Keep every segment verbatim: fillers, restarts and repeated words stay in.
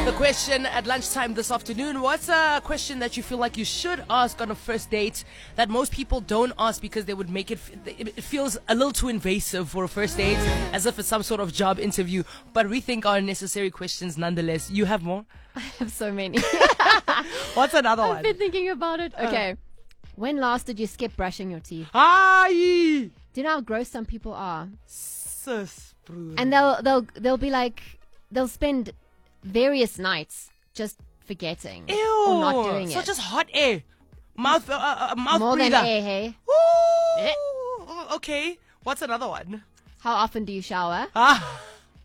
The question at lunchtime this afternoon, what's a question that you feel like you should ask on a first date that most people don't ask because they would make it, it feels a little too invasive for a first date, as if it's some sort of job interview, but we think are necessary questions nonetheless. You have more? I have so many. What's another I've one? been thinking about it. Okay. When last did you skip brushing your teeth? Hi! Do you know how gross some people are? Sis, bro. And they'll they'll they'll be like they'll spend various nights just forgetting Ew. or not doing So it. just hot air. Mouth, uh, uh, mouth More breather. than air, hey? Ooh, okay. What's another one? How often do you shower? Ah.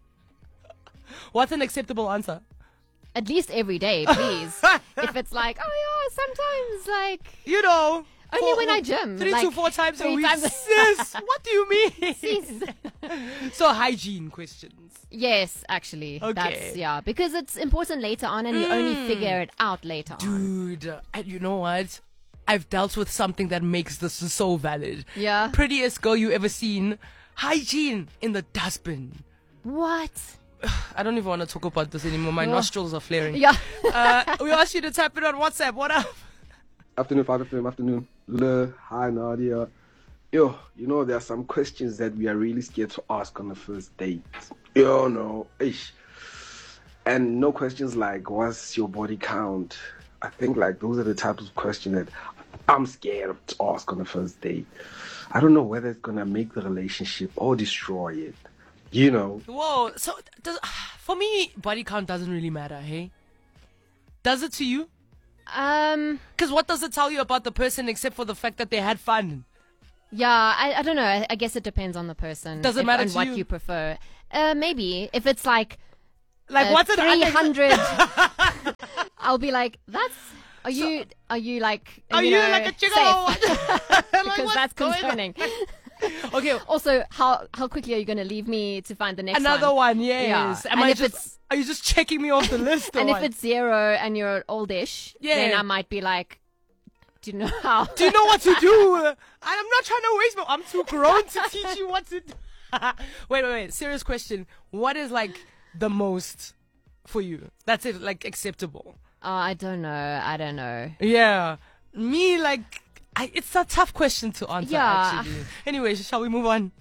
What's an acceptable answer? At least every day, please. If it's like, oh yeah, sometimes like You know. only four- when I gym. Three like, to four times a three week. times- Sis, what do you mean? Sis. So hygiene questions. Yes, actually. Okay. That's yeah, because it's important later on and you only figure it out later on. Dude, and you know what? I've dealt with something that makes this so valid. Yeah. Prettiest girl you ever seen. Hygiene in the dustbin. What? I don't even want to talk about this anymore. My Oh. nostrils are flaring. Yeah. uh, we asked you to type it on WhatsApp. What up? Afternoon, five F M, afternoon. Le, hi, Nadia. Yo, you know, there are some questions that we are really scared to ask on the first date. Yo, no. Ish. And no questions like, what's your body count? I think, like, those are the types of questions that I'm scared to ask on the first date. I don't know whether it's going to make the relationship or destroy it. You know? Whoa. So, does, for me, body count doesn't really matter, hey? Does it to you? Um Because what does it tell you about the person except for the fact that they had fun? yeah, I, I don't know. I, I guess it depends on the person. Does it if- matter and to what you? you prefer. Uh maybe. If it's like Like, uh, what's it? three hundred I'll be like, that's are you are you like Are you, you know, like a chicken safe? or what? Like, Because what's that's going on? concerning. Okay, Also, how how quickly are you going to leave me to find the next another one? one, yes. Yeah. Am And I if just, it's- are you just checking me off the list or And what? if it's zero and you're oldish, Yeah. then I might be like, do you know how? Do you know what to do? I'm not trying to waste my... I'm too grown to teach you what to do. Wait, wait, wait. Serious question. What is, like, the most for you? That's it, like, acceptable. Oh, I don't know. I don't know. Yeah. Me, like... I, it's a tough question to answer, Yeah. actually. Anyway, shall we move on?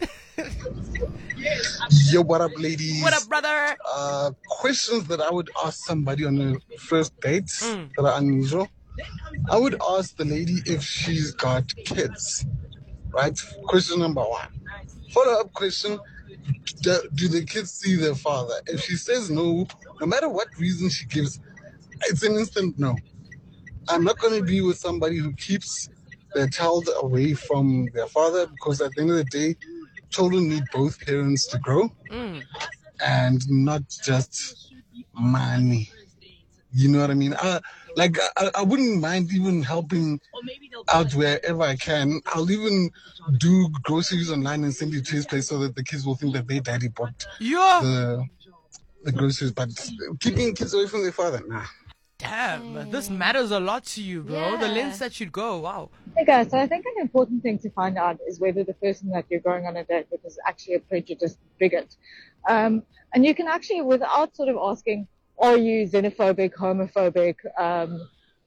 Yo, what up, ladies? What up, brother? Uh, questions that I would ask somebody on a first date Mm. that are unusual. I would ask the lady if she's got kids, right? Question number one. Follow-up question, do, do the kids see their father? If she says no, no matter what reason she gives, it's an instant no. I'm not going to be with somebody who keeps their child away from their father, because at the end of the day, children need both parents to grow Mm. and not just money. You know what I mean? I, like, I, I wouldn't mind even helping out wherever I can. I'll even do groceries online and send it to his place so that the kids will think that their daddy bought Yeah. the the groceries. But keeping kids away from their father, nah. Damn, this matters a lot to you, bro. The Yeah. lengths that you'd go, wow. Hey guys, so I think an important thing to find out is whether the person that you're going on a date with is actually a prejudiced bigot. Um, and you can actually, without sort of asking, are you xenophobic, homophobic, um,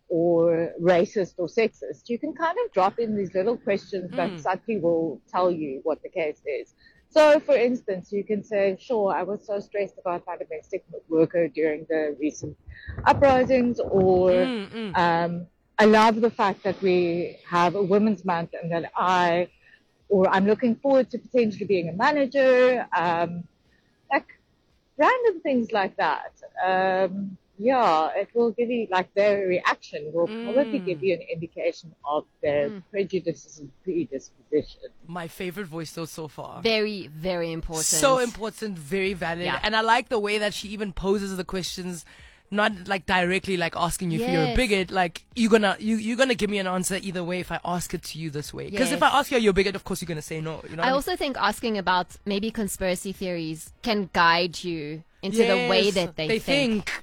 or racist or sexist, you can kind of drop in these little questions that Mm. subtly will tell you what the case is. So, for instance, you can say, sure, I was so stressed about my domestic worker during the recent uprisings, or Mm, mm. um, I love the fact that we have a women's month and that I, or I'm looking forward to potentially being a manager, um, like random things like that. Um, yeah, it will give you, like, their reaction will probably Mm. give you an indication of their prejudices and predisposition. My favorite voice though so far. Very, very important. So important, very valid. Yeah. And I like the way that she even poses the questions, not like directly like asking you if you're a Yes. bigot. Like you're gonna you you're gonna give me an answer either way if I ask it to you this way. Because if Yes. I ask you are you a bigot, of course you're gonna say no. You know. what I mean? also think asking about maybe conspiracy theories can guide you into the way Yes, that they, think.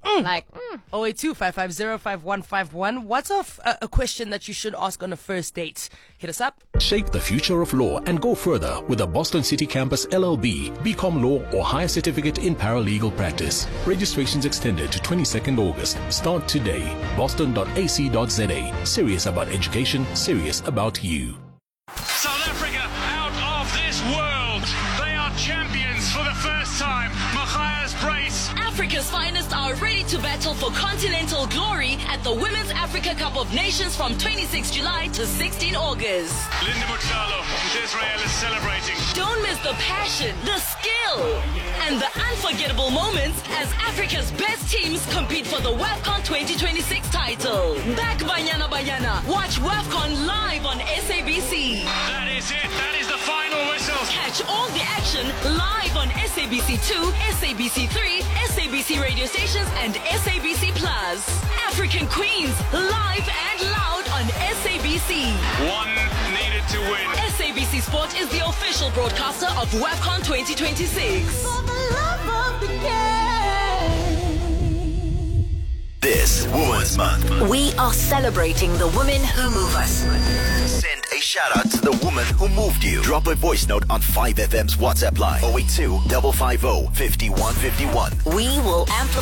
Mm. Like, mm. oh eight two, five five zero, five one five one. What's a, f- a, a question that you should ask on a first date? Hit us up. Shape the future of law and go further with the Boston City Campus L L B, B Com Law or Higher Certificate in Paralegal Practice. Registrations extended to twenty-second August. Start today. boston dot a c dot z a. Serious about education, serious about you. South Africa out of this world. They are champions for the first time. Matthias Brace. Africa's finest are ready to battle for continental glory at the Women's Africa Cup of Nations from twenty-sixth July to sixteenth August. Linda Mutsalo and Israel is celebrating. Don't miss the passion, the skill, and the unforgettable moments as Africa's best teams compete for the WAFCON twenty twenty-six title. Back Banyana Banyana. Watch WAFCON live on S A B C. That is it. That is the final whistle. Catch all the action live on S A B C two, S A B C three, S A B C radio stations, and S A B C Plus. African Queens, live and loud on S A B C. One needed to win. S A B C Sport is the official broadcaster of WAFCON twenty twenty-six. For the love of the game. This Women's Month, we are celebrating the women who move us. Send a shout out to the woman who moved you. Drop a voice note on five F M's WhatsApp line oh eight two, five five zero, five one five one. We will amplify